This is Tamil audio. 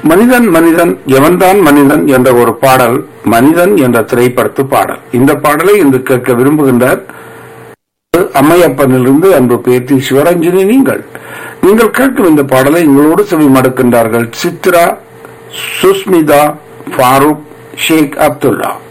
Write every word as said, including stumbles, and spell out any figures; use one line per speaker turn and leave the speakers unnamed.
மனிதன் மனிதன் எவன்தான் மனிதன் என்ற ஒரு பாடல் மனிதன் என்ற திரைப்படத்து பாடல். இந்த பாடலை இன்று கேட்க விரும்புகின்றார் அம்மையப்பனிலிருந்து அன்பு பேத்தி சிவரஞ்சனி. நீங்கள் நீங்கள் கேட்கும் இந்த பாடலை உங்களோடு செவி மடுக்கின்றார்கள் சித்ரா, சுஸ்மிதா, ஃபாரூக், ஷேக் அப்துல்லா.